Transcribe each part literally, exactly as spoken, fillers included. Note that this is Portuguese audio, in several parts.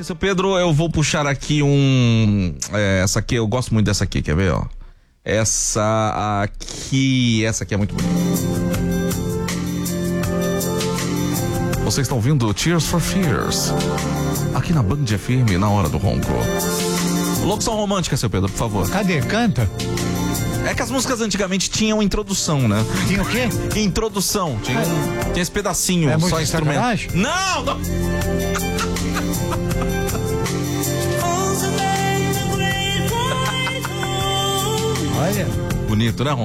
romântica, seu Pedro, eu vou puxar aqui um... É, essa aqui, eu gosto muito dessa aqui, quer ver, ó? Essa aqui... Essa aqui é muito bonita. Vocês estão ouvindo Tears for Fears aqui na Band F M, na hora do ronco. Locução romântica, seu Pedro, por favor. Cadê? Canta? É que as músicas antigamente tinham introdução, né? Tinha o quê? Introdução. Tinha, é. tinha esse pedacinho, é só instrumento. Sacanagem? Não, não! Olha. Bonito, né, Ronco?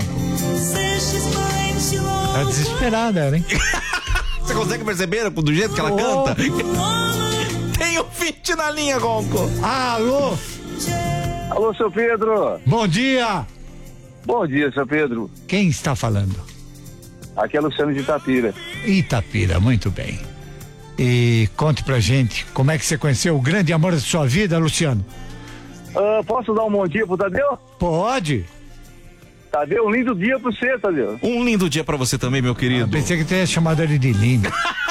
Tá desesperada ela, hein? Você consegue perceber do jeito que ela oh. canta? Tem o Fit na linha, Ronco. Alô? Alô, seu Pedro. Bom dia. Bom dia, seu Pedro. Quem está falando? Aqui é Luciano de Itapira. Itapira, muito bem. E conte pra gente, como é que você conheceu o grande amor da sua vida, Luciano? Uh, posso dar um bom dia pro Tadeu? Pode. Tadeu, um lindo dia pro você, Tadeu. Um lindo dia pra você também, meu querido. Ah, pensei que tinha chamado ele de lindo.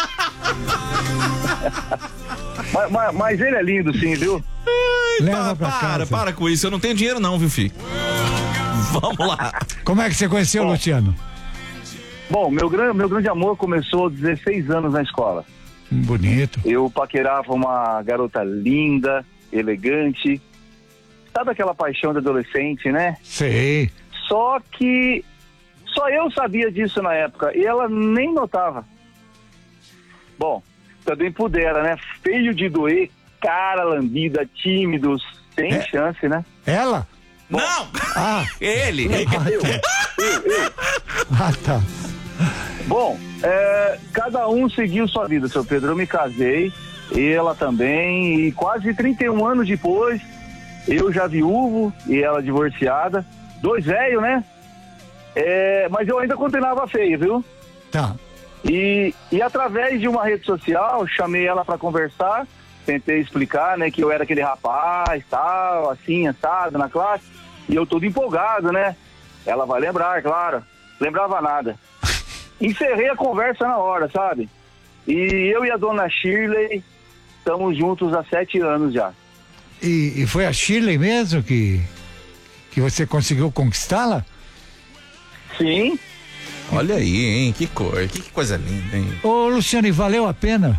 mas, mas, mas ele é lindo sim, viu? Ai, Leva pa, pra para, casa. para com isso. Eu não tenho dinheiro não, viu, filho? Vamos lá. Como é que você conheceu o Luciano? Bom, meu, gran, meu grande amor começou aos dezesseis anos na escola. Bonito. Eu paquerava uma garota linda, elegante. Sabe aquela paixão de adolescente, né? Sei. Só que só eu sabia disso na época e ela nem notava. Bom, também pudera, né? Feio de doer, cara lambida, tímido, sem É. chance, né? Ela? Bom, Não! Ah, Ele! eu, eu, eu. ah tá. Bom, é, cada um seguiu sua vida, seu Pedro. Eu me casei, ela também, e quase trinta e um anos depois, eu já viúvo e ela divorciada. Dois velhos, né? É, mas eu ainda continuava feio, viu? Tá. E, e através de uma rede social, chamei ela para conversar, tentei explicar, né, que eu era aquele rapaz, tal, assim, assado na classe, e eu todo empolgado, né? Ela vai lembrar, claro. Lembrava nada. Encerrei a conversa na hora, sabe? E eu e a dona Shirley estamos juntos há sete anos já. E, e foi a Shirley mesmo que, que você conseguiu conquistá-la? Sim. Olha aí, hein? Que cor, que, que coisa linda, hein? Ô, Luciano, e valeu a pena?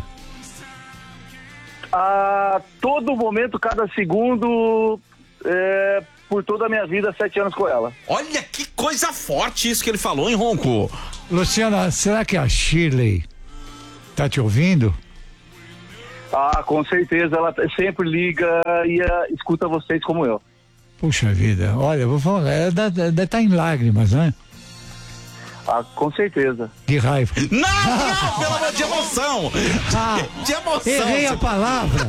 A todo momento, cada segundo, é, por toda a minha vida, sete anos com ela. Olha que coisa forte isso que ele falou, hein, Ronco? Luciana, será que a Shirley tá te ouvindo? Ah, com certeza, ela sempre liga e uh, escuta vocês como eu. Puxa vida, olha, eu vou falar, ela deve estar em lágrimas, né? Ah, com certeza. De raiva. Não, não, pelo amor de emoção! Ah, De emoção! errei a palavra.